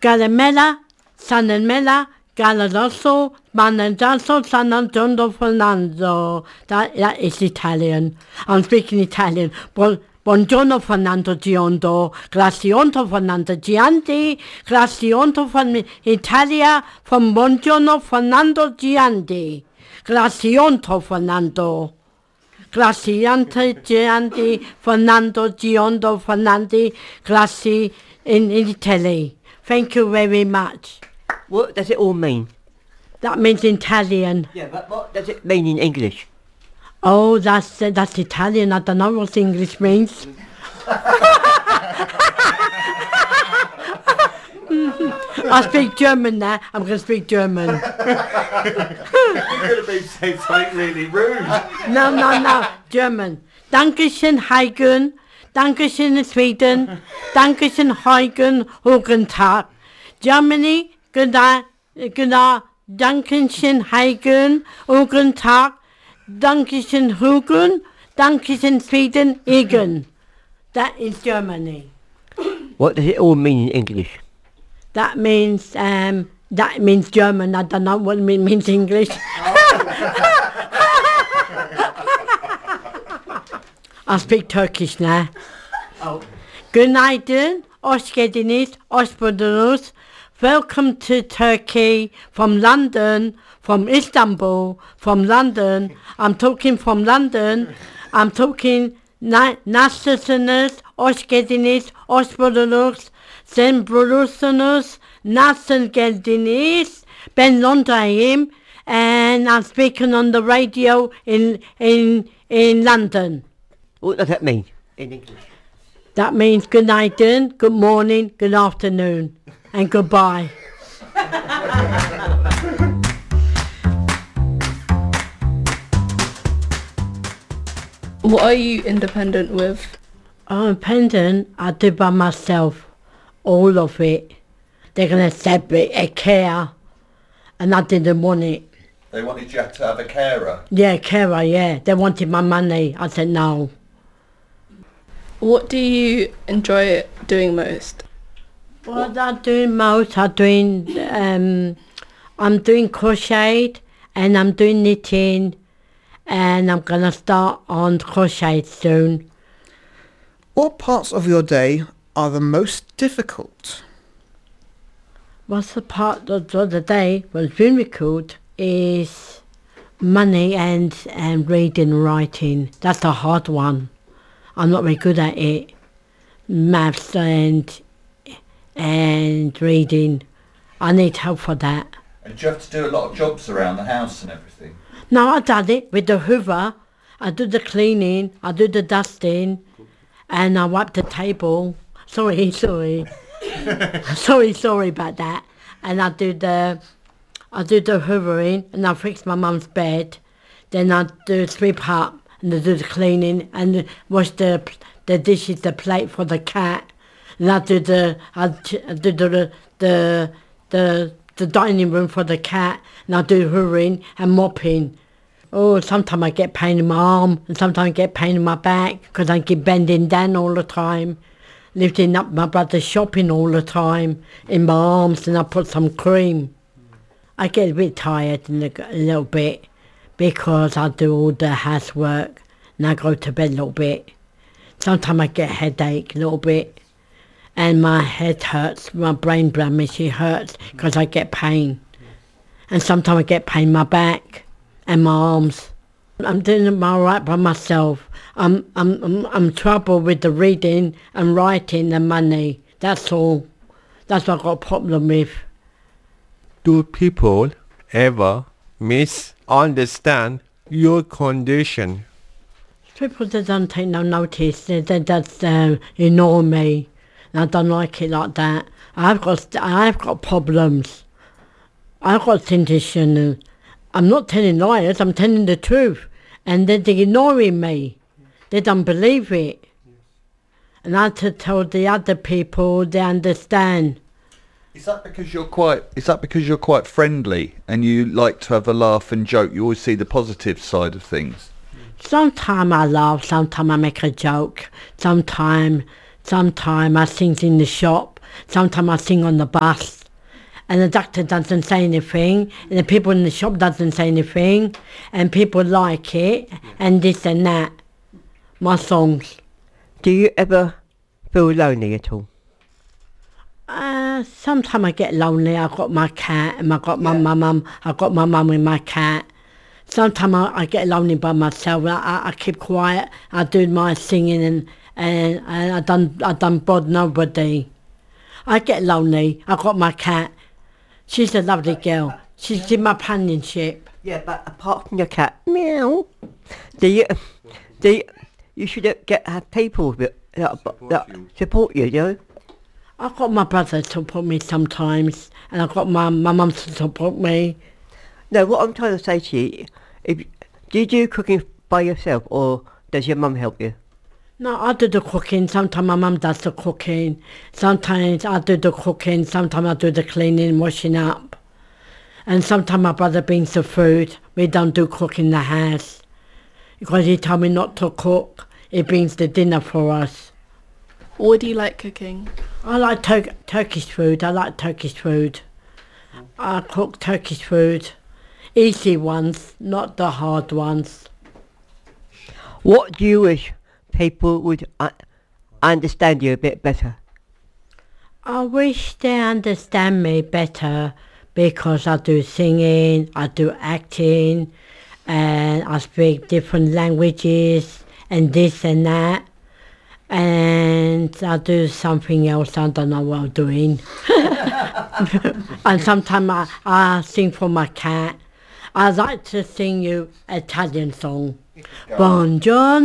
Galimella, Sanamella, Galadosso, Manandasso, San Antonio Fernando. That is Italian. I'm speaking Italian. Buongiorno Fernando Giondo, Grazionto Fernando Gianti, Grazionto from Italia, from Buongiorno Fernando Gianti, Grazionto Fernando, Graziante Gianti, Fernando Giondo Fernandi, Grazie in Italy. Thank you very much. What does it all mean? That means Italian. Yeah, but what does it mean in English? Oh, that's Italian. I don't know what English means. I speak German now. I'm going to speak German. You're going to be saying something really rude. No. German. Dankeschön, Heigen. Dankeschön, Sweden. Dankeschön, Heigen. Guten Tag. Germany. Genau. Dankeschön, Heigen. Guten Tag. Dankeschön, Hugen. Dankeschön, Sweden. Igen. That is Germany. What does it all mean in English? That means German. I don't know what it means in English. I speak Turkish now. Oh. Günaydın, hoş geldiniz, hoş buldunuz. Welcome to Turkey from London, from Istanbul, from London. I'm talking from London. I'm talking nasılsınız, hoş geldiniz, hoş buldunuz. Sen bulursunuz, nasıl geldiniz? Ben Londra'yım and I'm speaking on the radio in London. What does that mean in English? That means günaydın, good morning, good afternoon and goodbye. What are you independent with? I'm independent, I do by myself, all of it. They're going to separate a care and I didn't want it. They wanted you to have a carer? Yeah, carer, yeah. They wanted my money. I said no. What do you enjoy doing most? What I'm doing most, I'm doing crochet and I'm doing knitting and I'm going to start on crochet soon. What parts of your day are the most difficult? What's the part of the day was difficult is money and reading and writing. That's the hard one. I'm not very good at it. Maths and reading. I need help for that. And do you have to do a lot of jobs around the house and everything? No, I done it with the hoover. I do the cleaning, I do the dusting, and I wipe the table. Sorry. sorry about that. And I do the hoovering, and I fix my mum's bed. Then I do sweep up, and I do the cleaning, and wash the dishes, the plate for the cat. And I do the dining room for the cat, and I do hoovering and mopping. Oh, sometimes I get pain in my arm, and sometimes I get pain in my back, because I keep bending down all the time, lifting up my brother's shopping all the time in my arms, and I put some cream. I get a bit tired a little bit, because I do all the housework, and I go to bed a little bit. Sometimes I get a headache a little bit, and my head hurts, my brain blemish, it hurts, because I get pain. And sometimes I get pain in my back and my arms. I'm doing it all right by myself. I'm trouble with the reading and writing and money. That's all. That's what I've got a problem with. Do people ever misunderstand your condition? People that don't take no notice, they just ignore me. And I don't like it like that. I've got problems. I've got condition. I'm not telling liars, I'm telling the truth. And they're ignoring me. They don't believe it. And I have to tell the other people they understand. Is that because you're quite friendly and you like to have a laugh and joke? You always see the positive side of things. Sometimes I laugh, sometimes I make a joke, sometimes I sing in the shop Sometimes I sing on the bus. And the doctor doesn't say anything, and the people in the shop doesn't say anything, and people like it, and this and that. My songs. Do you ever feel lonely at all? Sometimes I get lonely. I've got my cat, and I've got my mum. I've got my mum with my cat. Sometimes I get lonely by myself. I keep quiet. I do my singing, and I don't bother nobody. I get lonely. I've got my cat. She's a lovely girl. She's in my companionship. Yeah, but apart from your cat, meow. You should have people that support you, you know? I've got my brother to support me sometimes, and I've got my mum to support me. No, what I'm trying to say to you, do you do cooking by yourself, or does your mum help you? No, I do the cooking. Sometimes my mum does the cooking. Sometimes I do the cooking. Sometimes I do the cleaning, washing up. And sometimes my brother brings the food. We don't do cooking in the house. Because he told me not to cook. He brings the dinner for us. What do you like cooking? I like Turkish food. I like Turkish food. I cook Turkish food. Easy ones, not the hard ones. What do you wish people would understand you a bit better? I wish they understand me better because I do singing, I do acting, and I speak different languages and this and that. And I do something else, I don't know what I'm doing. And sometimes I sing for my cat. I like to sing you Italian song. Buongiorno.